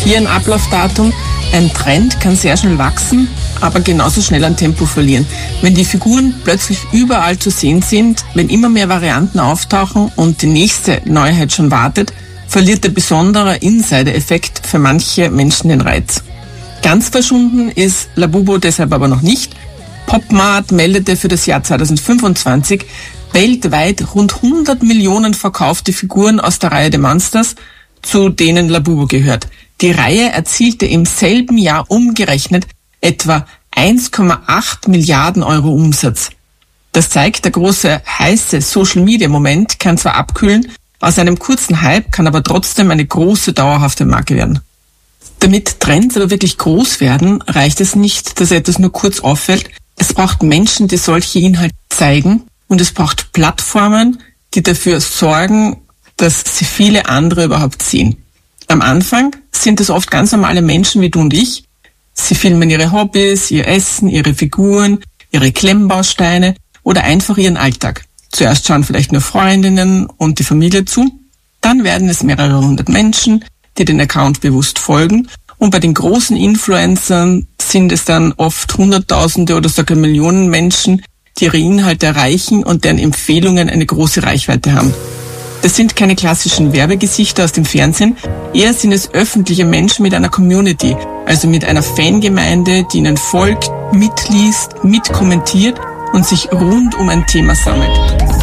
Hier ein Ablaufdatum. Ein Trend kann sehr schnell wachsen, aber genauso schnell an Tempo verlieren. Wenn die Figuren plötzlich überall zu sehen sind, wenn immer mehr Varianten auftauchen und die nächste Neuheit schon wartet, verliert der besondere Insider-Effekt für manche Menschen den Reiz. Ganz verschwunden ist Labubu deshalb aber noch nicht. PopMart meldete für das Jahr 2025 weltweit rund 100 Millionen verkaufte Figuren aus der Reihe der Monsters, zu denen Labubu gehört. Die Reihe erzielte im selben Jahr umgerechnet etwa 1,8 Milliarden Euro Umsatz. Das zeigt, der große, heiße Social-Media-Moment kann zwar abkühlen, aus einem kurzen Hype kann aber trotzdem eine große, dauerhafte Marke werden. Damit Trends aber wirklich groß werden, reicht es nicht, dass etwas nur kurz auffällt. Es braucht Menschen, die solche Inhalte zeigen, und es braucht Plattformen, die dafür sorgen, dass sie viele andere überhaupt sehen. Am Anfang sind es oft ganz normale Menschen wie du und ich. Sie filmen ihre Hobbys, ihr Essen, ihre Figuren, ihre Klemmbausteine oder einfach ihren Alltag. Zuerst schauen vielleicht nur Freundinnen und die Familie zu. Dann werden es mehrere hundert Menschen, die den Account bewusst folgen. Und bei den großen Influencern sind es dann oft Hunderttausende oder sogar Millionen Menschen, die ihre Inhalte erreichen und deren Empfehlungen eine große Reichweite haben. Das sind keine klassischen Werbegesichter aus dem Fernsehen, eher sind es öffentliche Menschen mit einer Community, also mit einer Fangemeinde, die ihnen folgt, mitliest, mitkommentiert und sich rund um ein Thema sammelt.